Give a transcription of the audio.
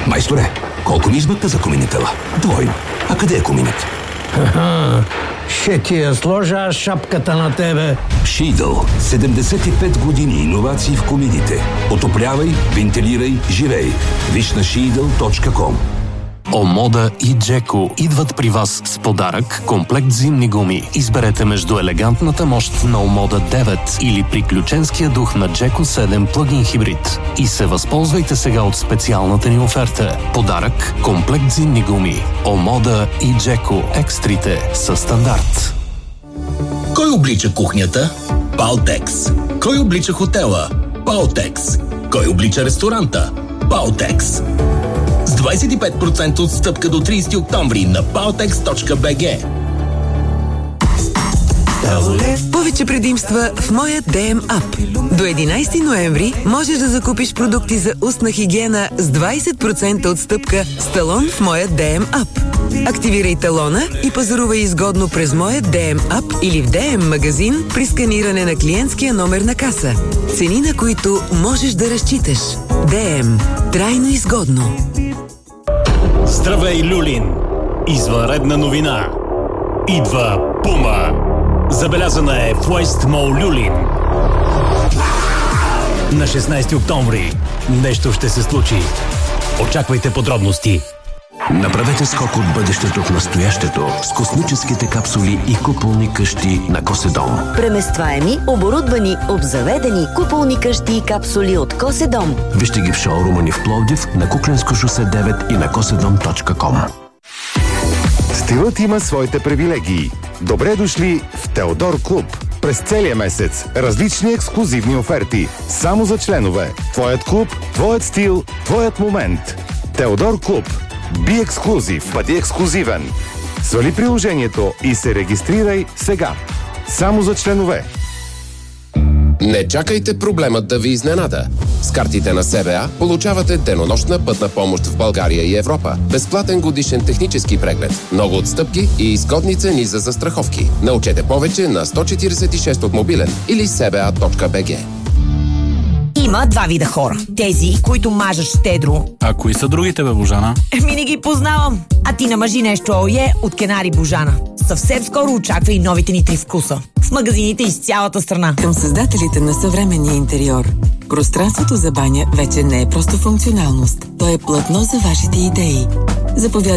Майсторе, колко ми измъкна за куминитела? Двойно. А къде е куминът? Ще ти я сложа аз шапката на тебе. Шидъл. 75 години иновации в кумините. Отоплявай, вентилирай, живей. Виж на Shidel.com. Омода и Джеко идват при вас с подарък комплект зимни гуми. Изберете между елегантната мощ на Омода 9 или приключенския дух на Джеко 7 плагин хибрид. И се възползвайте сега от специалната ни оферта. Подарък комплект зимни гуми. Омода и Джеко екстрите със стандарт. Кой облича кухнята? Палтекс. Кой облича хотела? Палтекс. Кой облича ресторанта? Палтекс. С 25% отстъпка до 30 октомври на paltex.bg. Повече предимства в моя DM App. До 11 ноември можеш да закупиш продукти за устна хигиена с 20% отстъпка с талон в моя DM App. Активирай талона и пазарувай изгодно през моя DM App или в DM магазин при сканиране на клиентския номер на каса. Цени, на които можеш да разчиташ. DM. Трайно изгодно. Здравей, Люлин! Извънредна новина! Идва Пума! Забелязана е в Уест Мол Люлин. На 16 октомври нещо ще се случи. Очаквайте подробности. Направете скок от бъдещето в настоящето с космическите капсули и куполни къщи на Коседом. Преместваеми, оборудвани, обзаведени куполни къщи и капсули от Коседом. Вижте ги в шоурума ни в Пловдив, на Кукленско шосе 9 и на kosedom.com. Стилът има своите привилегии. Добре дошли в Теодор Клуб. През целия месец различни ексклузивни оферти. Само за членове. Твоят клуб, твоят стил, твоят момент. Теодор Клуб. Би ексклузив. Бъди ексклузивен. Свали приложението и се регистрирай сега. Само за членове. Не чакайте проблемът да ви изненада. С картите на СБА получавате денонощна пътна помощ в България и Европа, безплатен годишен технически преглед, много отстъпки и изгодни цени за застраховки. Научете повече на 146 от мобилен или sba.bg. Има два вида хора. Тези, които мажат щедро. А кои са другите, бе, Божана? Не ги познавам. А ти намажи нещо ое от Кенари Божана. Съвсем скоро очаква и новите ни 3 вкуса. В магазините из цялата страна. Към създателите на съвременния интериор. Пространството за баня вече не е просто функционалност. То е платно за вашите идеи. Заповядайте